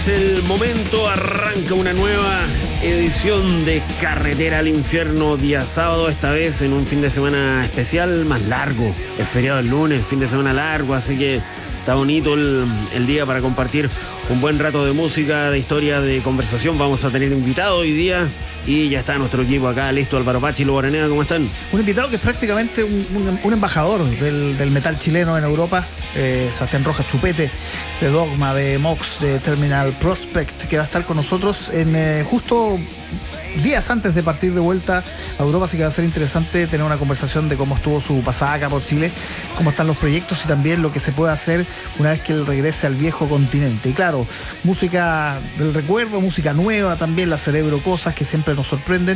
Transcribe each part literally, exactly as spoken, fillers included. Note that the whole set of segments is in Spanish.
Es el momento, arranca una nueva edición de Carretera al Infierno, día sábado, esta vez en un fin de semana especial, más largo. Es feriado el lunes, fin de semana largo, así que está bonito el, el día para compartir un buen rato de música, de historia, de conversación. Vamos a tener invitado hoy día y ya está nuestro equipo acá listo. Álvaro Pachi, Lobo Araneda, ¿cómo están? Un invitado que es prácticamente un, un, un embajador del, del metal chileno en Europa, eh, Sebastián Rojas Chupete, de Dogma, de Mox, de Terminal Prospect, que va a estar con nosotros en eh, justo días antes de partir de vuelta a Europa, así que va a ser interesante tener una conversación de cómo estuvo su pasada acá por Chile, cómo están los proyectos y también lo que se puede hacer una vez que él regrese al viejo continente. Y claro, música del recuerdo, música nueva también, la Cerebro Cosas, que siempre nos sorprenden,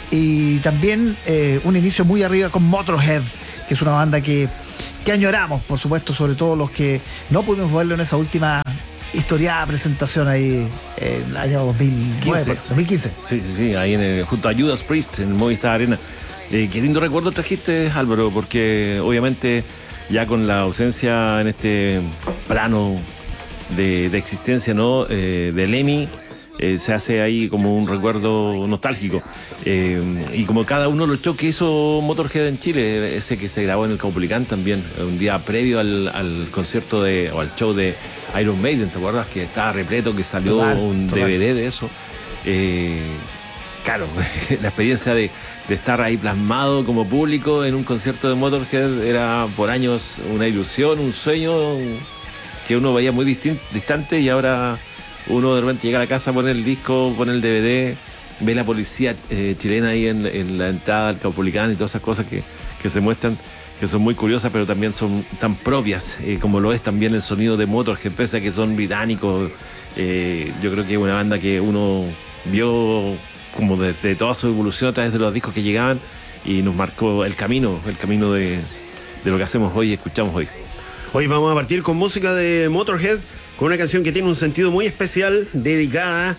y también eh, un inicio muy arriba con Motorhead, que es una banda que, que añoramos, por supuesto, sobre todo los que no pudimos verlo en esa última historiada presentación ahí en el año dos mil nueve, dos mil quince. Sí, sí, sí, ahí en el, junto a Judas Priest en el Movistar Arena. Eh, qué lindo recuerdo trajiste, Álvaro, porque obviamente ya con la ausencia en este plano de, de existencia, ¿no? Eh, de Lemmy, eh, se hace ahí como un recuerdo nostálgico. Eh, y como cada uno de los shows que hizo Motorhead en Chile, ese que se grabó en el Caupolicán también, un día previo al, al concierto de, o al show de Iron Maiden, ¿te acuerdas? Que estaba repleto, que salió total, un total. D V D de eso. Eh, claro, la experiencia de, de estar ahí plasmado como público en un concierto de Motorhead era por años una ilusión, un sueño que uno veía muy distin- distante, y ahora uno de repente llega a la casa, pone el disco, pone el D V D, ve la policía eh, chilena ahí en, en la entrada del Caupolicán y todas esas cosas que, que se muestran, que son muy curiosas, pero también son tan propias, eh, como lo es también el sonido de Motorhead, pese a que son británicos. Eh, yo creo que es una banda que uno vio como desde toda su evolución a través de los discos que llegaban, y nos marcó el camino, el camino de, de lo que hacemos hoy y escuchamos hoy. Hoy vamos a partir con música de Motorhead, con una canción que tiene un sentido muy especial, dedicada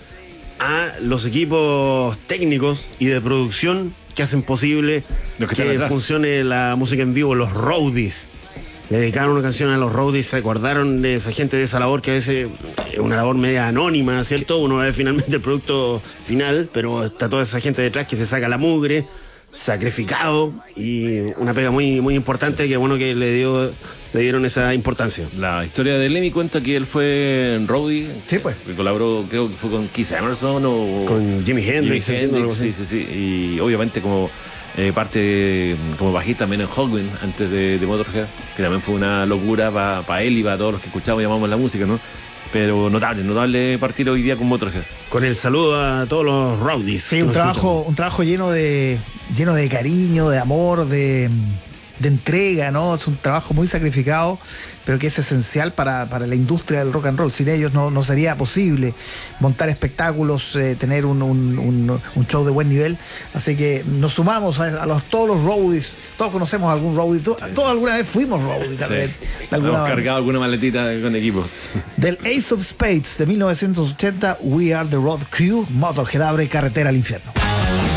a los equipos técnicos y de producción que hacen posible que, que funcione la música en vivo, los roadies. Le dedicaron una canción a los roadies, se acordaron de esa gente, de esa labor que a veces es una labor media anónima, ¿cierto? Uno ve finalmente el producto final, pero está toda esa gente detrás que se saca la mugre, sacrificado, y una pega muy, muy importante, que bueno que le dio le dieron esa importancia. La historia de Lemmy cuenta que él fue en roadie, sí, pues, que colaboró, creo que fue con Keith Emerson o con Jimi Hendrix, Jimi Hendrix, sí, sí, sí, y obviamente como eh, parte de, como bajista también en Hawkwind antes de, de Motorhead, que también fue una locura para pa él y para todos los que escuchamos y llamamos la música, ¿no? Pero notable, notable partir hoy día con Motorhead. Con el saludo a todos los roadies. Sí, un trabajo, un trabajo lleno de lleno de cariño, de amor, de, de entrega, ¿no? Es un trabajo muy sacrificado, pero que es esencial para, para la industria del rock and roll. Sin ellos no, no sería posible montar espectáculos, eh, tener un, un, un, un show de buen nivel. Así que nos sumamos a, a los, todos los roadies. Todos conocemos algún roadie. Todos, sí. todos alguna vez fuimos roadie también. Sí. Hemos cargado alguna maletita con equipos. Del Ace of Spades de mil novecientos ochenta, We Are the Road Crew, Motorhead abre Carretera al Infierno.